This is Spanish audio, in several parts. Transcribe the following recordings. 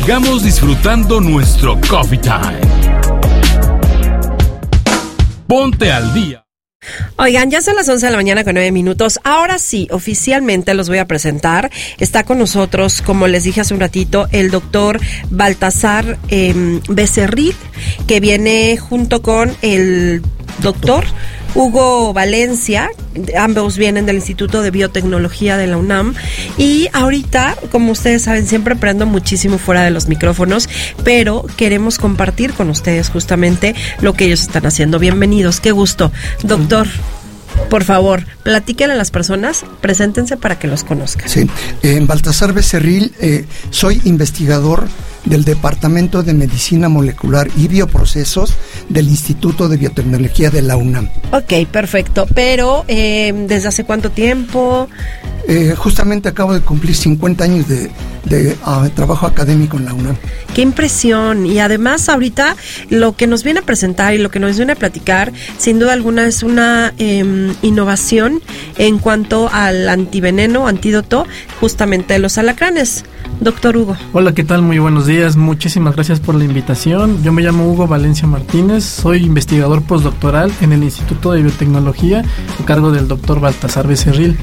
sigamos disfrutando nuestro Coffee Time. Ponte al día. Oigan, ya son las 11 de la mañana con 9 minutos. Ahora sí, oficialmente los voy a presentar. Está con nosotros, como les dije hace un ratito, el doctor Baltasar Becerril, que viene junto con el doctor Hugo Valencia. Ambos vienen del Instituto de Biotecnología de la UNAM. Y ahorita, como ustedes saben, siempre aprendo muchísimo fuera de los micrófonos, pero queremos compartir con ustedes justamente lo que ellos están haciendo. Bienvenidos, qué gusto. Doctor, por favor, platíquenle a las personas, preséntense para que los conozcan. Sí, Baltasar Becerril, soy investigador del Departamento de Medicina Molecular y Bioprocesos del Instituto de Biotecnología de la UNAM. Ok, perfecto, pero ¿desde hace cuánto tiempo? Justamente acabo de cumplir 50 años de trabajo académico en la UNAM. ¡Qué impresión! Y además ahorita lo que nos viene a presentar y lo que nos viene a platicar, sin duda alguna es una innovación en cuanto al antiveneno, antídoto, justamente de los alacranes. Doctor Hugo. Hola, ¿qué tal? Muy buenos días. Muchísimas gracias por la invitación. Yo me llamo Hugo Valencia Martínez, soy investigador postdoctoral en el Instituto de Biotecnología a cargo del doctor Baltasar Becerril.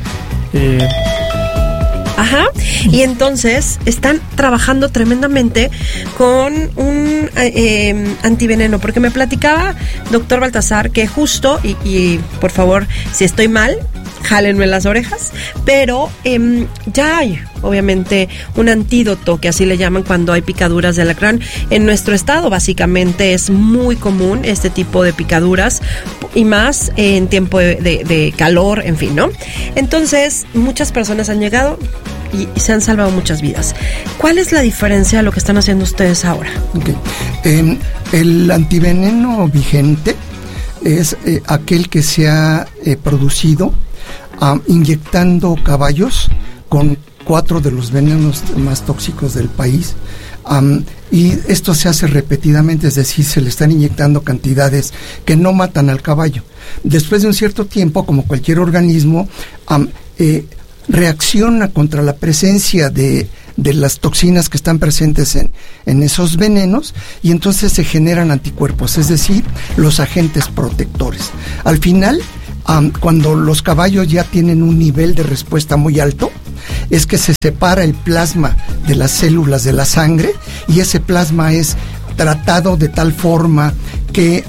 Ajá, y entonces están trabajando tremendamente con un antiveneno, porque me platicaba, doctor Baltasar, que justo, y por favor, si estoy mal, jálenme las orejas, pero ya hay, obviamente, un antídoto, que así le llaman cuando hay picaduras de alacrán. En nuestro estado, básicamente, es muy común este tipo de picaduras, y más en tiempo de calor, en fin, ¿no? Entonces, muchas personas han llegado y se han salvado muchas vidas. ¿Cuál es la diferencia de lo que están haciendo ustedes ahora? Okay. El antiveneno vigente es aquel que se ha producido inyectando caballos con 4 de los venenos más tóxicos del país, y esto se hace repetidamente, es decir, se le están inyectando cantidades que no matan al caballo. Después de un cierto tiempo, como cualquier organismo, reacciona contra la presencia de las toxinas que están presentes en esos venenos, y entonces se generan anticuerpos, es decir, los agentes protectores. Al final, cuando los caballos ya tienen un nivel de respuesta muy alto, es que se separa el plasma de las células de la sangre, y ese plasma es tratado de tal forma que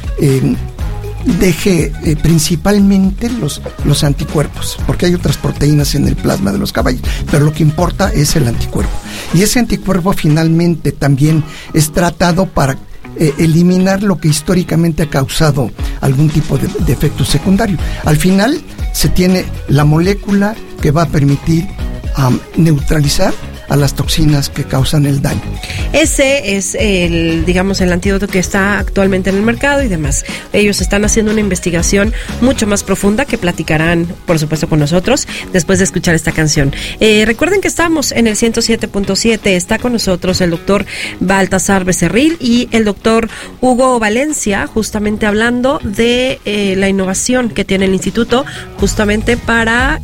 deje principalmente los anticuerpos, porque hay otras proteínas en el plasma de los caballos, pero lo que importa es el anticuerpo, y ese anticuerpo finalmente también es tratado para eliminar lo que históricamente ha causado algún tipo de efecto secundario. Al final se tiene la molécula que va a permitir neutralizar a las toxinas que causan el daño. Ese es el antídoto que está actualmente en el mercado y demás. Ellos están haciendo una investigación mucho más profunda que platicarán, por supuesto, con nosotros después de escuchar esta canción. Recuerden que estamos en el 107.7. Está con nosotros el doctor Baltasar Becerril y el doctor Hugo Valencia, justamente hablando de la innovación que tiene el instituto justamente para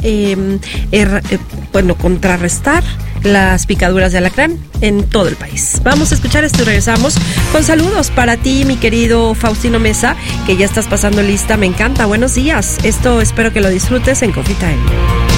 contrarrestar las picaduras de alacrán en todo el país. Vamos a escuchar esto y regresamos con saludos para ti, mi querido Faustino Mesa, que ya estás pasando lista. Me encanta. Buenos días. Esto espero que lo disfrutes en Coffee Time.